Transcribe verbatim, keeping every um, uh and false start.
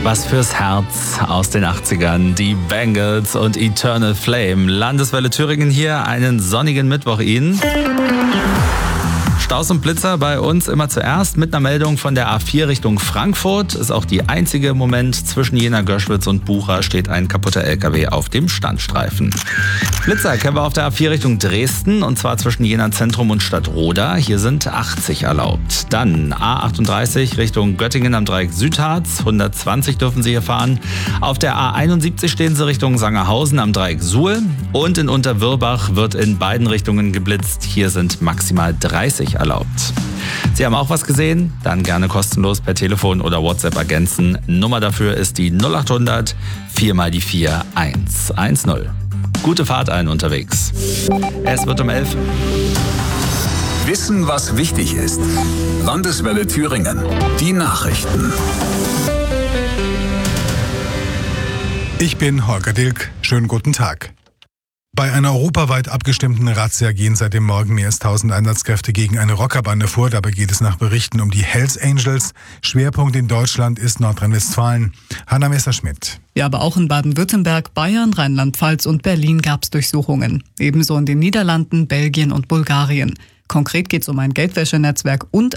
Was fürs Herz aus den achtzigern. Die Bangles und Eternal Flame. Landeswelle Thüringen hier. Einen sonnigen Mittwoch Ihnen. Staus und Blitzer bei uns immer zuerst mit einer Meldung von der A vier Richtung Frankfurt. Ist auch die einzige im Moment. Zwischen Jena, Göschwitz und Bucha steht ein kaputter L K W auf dem Standstreifen. Blitzer kennen wir auf der A vier Richtung Dresden und zwar zwischen Jena Zentrum und Stadtroda. Hier sind achtzig erlaubt. Dann A achtunddreißig Richtung Göttingen am Dreieck Südharz. hundertzwanzig dürfen Sie hier fahren. Auf der A einundsiebzig stehen Sie Richtung Sangerhausen am Dreieck Suhl. Und in Unterwürbach wird in beiden Richtungen geblitzt. Hier sind maximal dreißig erlaubt. Sie haben auch was gesehen? Dann gerne kostenlos per Telefon oder WhatsApp ergänzen. Nummer dafür ist die null achthundert vier mal die vier eins eins null. Gute Fahrt allen unterwegs. Es wird um elf. Wissen, was wichtig ist. Landeswelle Thüringen. Die Nachrichten. Ich bin Holger Dilk. Schönen guten Tag. Bei einer europaweit abgestimmten Razzia gehen seit dem Morgen mehr als tausend Einsatzkräfte gegen eine Rockerbande vor. Dabei geht es nach Berichten um die Hells Angels. Schwerpunkt in Deutschland ist Nordrhein-Westfalen. Hanna Messerschmidt. Ja, aber auch in Baden-Württemberg, Bayern, Rheinland-Pfalz und Berlin gab es Durchsuchungen. Ebenso in den Niederlanden, Belgien und Bulgarien. Konkret geht es um ein Geldwäschenetzwerk und